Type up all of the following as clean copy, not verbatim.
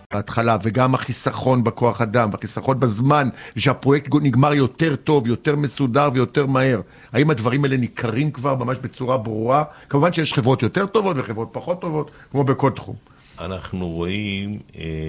ההתחלה, וגם החיסכון בכוח אדם, והחיסכון בזמן, שהפרויקט נגמר יותר טוב, יותר מסודר ויותר מהר. האם הדברים האלה ניכרים כבר ממש בצורה ברורה? כמובן שיש חברות יותר טובות וחברות פחות טובות, כמו בכל תחום. אנחנו רואים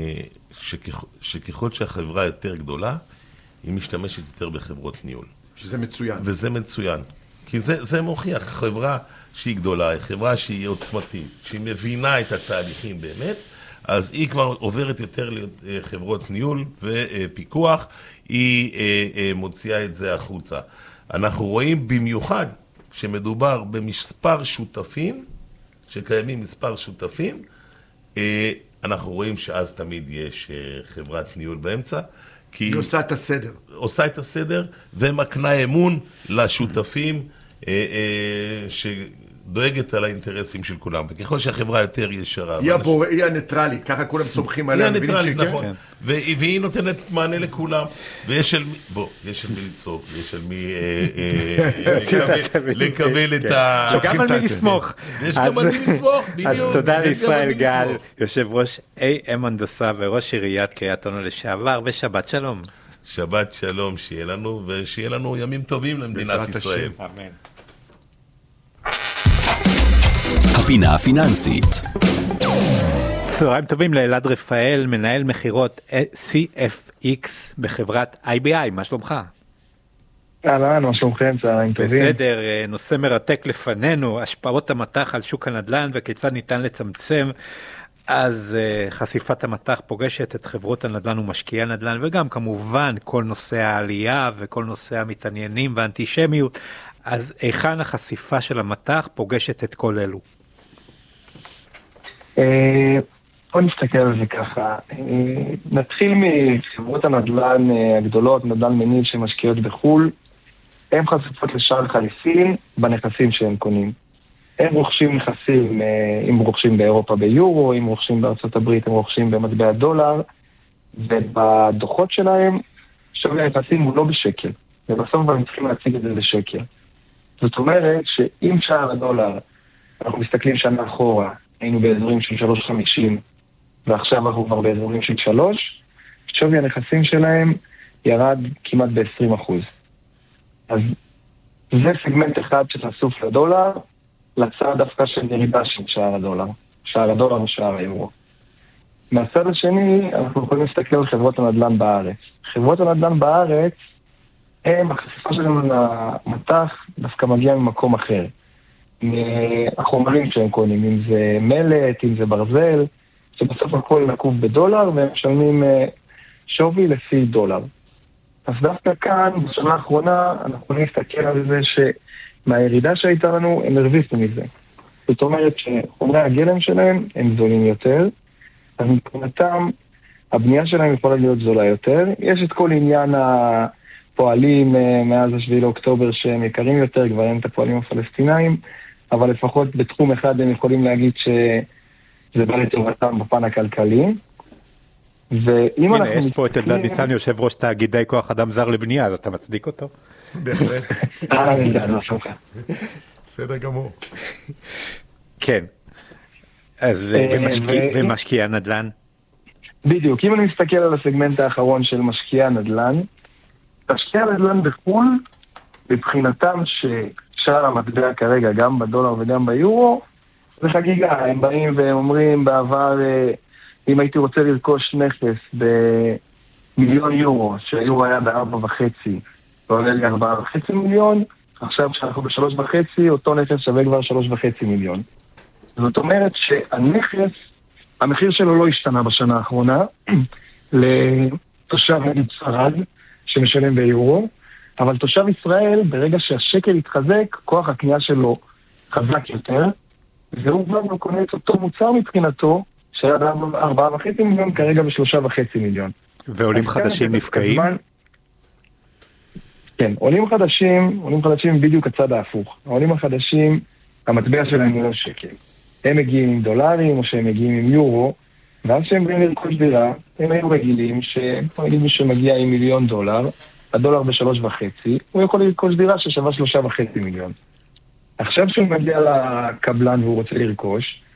שככל שהחברה יותר גדולה, היא משתמשת יותר בחברות ניהול. שזה מצוין. וזה מצוין. כי זה מוכיח, חברה שהיא גדולה, חברה שהיא עוצמתית, שהיא מבינה את התהליכים באמת, אז היא כבר עוברת יותר לחברות ניהול ופיקוח, היא מוציאה את זה החוצה. אנחנו רואים במיוחד שמדובר במספר שותפים, שקיימים מספר שותפים, אנחנו רואים שאז תמיד יש חברת ניהול באמצע, כי היא עושה את הסדר. עושה את הסדר ומקנה אמון לשותפים שדואגת על האינטרסים של כולם. וככל שהחברה יותר ישרה... היא הניטרלית, ככה כולם סומכים עליה. היא הניטרלית, נכון. והיא נותנת מענה לכולם. ויש של מי לצעוק, ויש של מי לקבל את ה... גם על מי לסמוך. יש גם על מי לסמוך, בדיוק. אז תודה לישראל גל, יושב ראש AM הנדסה וראש עיריית קריית אונו לשעבר, ושבת שלום. שבת שלום שיהיה לנו, ושיהיה לנו ימים טובים למדינת ישראל. אמן. הפינה הפיננסית. צהריים טובים לאלעד רפאל, מנהל מחירות CFX בחברת IBI, מה שלומך? אהלן, מה שלומכם? צהריים טובים. בסדר, נושא מרתק לפנינו, השפעות המטח על שוק הנדל"ן וכיצד ניתן לצמצם. אז חשיפת המטח פוגשת את חברות הנדל"ן ומשקיעי הנדל"ן, וגם כמובן כל נושא העלייה וכל נושא המתעניינים והאנטישמיות. אז היכן החשיפה של המטח פוגשת את כל אלו? בוא נסתכל על זה ככה. נתחיל מחברות הנדל"ן הגדולות, נדל"ן מניב שמשקיעות בחול. הן חשופות לשער חליפין בנכסים שהם קונים. הם רוכשים נכסים, אם רוכשים באירופה ביורו, אם רוכשים בארצות הברית, הם רוכשים במטבע דולר, ובדוחות שלהם שווי הנכסים הוא לא בשקל, ובסוף הם צריכים להציג את זה בשקל. זאת אומרת שאם שער הדולר, אנחנו מסתכלים שנה אחורה, היינו באזורים של 3.50, ועכשיו אנחנו כבר באזורים של 3, שווי הנכסים שלהם ירד כמעט ב-20%. אז זה סגמנט אחד שחשוף לדולר, לצד דווקא של ירידה של שער הדולר. שער הדולר ושער היורו. מהצד השני, אנחנו יכולים להסתכל על חברות הנדל"ן בארץ. חברות הנדל"ן בארץ, החשיפה שלנו למטח דווקא מגיעה ממקום אחר. החומרים שהם קונים, אם זה מלט, אם זה ברזל, שבסוף הכל נקוב בדולר, והם משלמים שווי לפי דולר. אז דווקא כאן, בשנה האחרונה, אנחנו נסתכל על זה מהירידה שהייתה לנו, הם הרוויחו מזה. זאת אומרת שחומרי הגלם שלהם הם זולים יותר, אז מבחינתם, הבנייה שלהם יכולה להיות זולה יותר. יש את כל עניין הפועלים מאז 7 לאוקטובר שהם יקרים יותר, כבר אין את הפועלים הפלסטינאים, אבל לפחות בתחום אחד הם יכולים להגיד שזה בא לטובתם בפן הכלכלי. הנה, יש פה את אלדד ניסן, יושב ראש תאגידי כוח אדם זר לבנייה, אז אתה מצדיק אותו? בהחלט. בסדר גמור. כן. אז ומשקיעי הנדל"ן? בדיוק, אם אני מסתכל על הסגמנט האחרון של משקיעי הנדל"ן, משקיעי הנדל"ן בחו"ל, מבחינתם ששער המטבע כרגע, גם בדולר וגם ביורו, זה חגיגה. הם באים והם אומרים בעבר, אם הייתי רוצה לרכוש נכס במיליון יורו, שהיורו היה ב4.5, ועולה לי 4.5 מיליון, עכשיו כשאנחנו ב3.5, אותו נכס שווה כבר 3.5 מיליון. זאת אומרת שהנכס, המחיר שלו לא השתנה בשנה האחרונה, לתושב נגיד ספרד, שמשלם ביורו, אבל תושב ישראל, ברגע שהשקל יתחזק, כוח הקנייה שלו חזק יותר, והוא כבר קונה את אותו מוצר מבחינתו, שהיה ב4.5 מיליון, כרגע ב3.5 מיליון. ועולים חדשים נפקעים? כן, עולים חדשים בדיוק הצד ההפוך. העולים החדשים, המטבע שלהם הוא לא שקל. הם מגיעים עם דולרים או שהם מגיעים עם יורו, ואז שהם באים לרכוש דירה, הם היו רגילים שנגיד מי שמגיע עם $1,000,000, הדולר ב3.5, הוא יכול לרכוש דירה ששווה 3.5 מיליון. עכשיו שהוא מגיע לקבלן והוא רוצה לרכוש,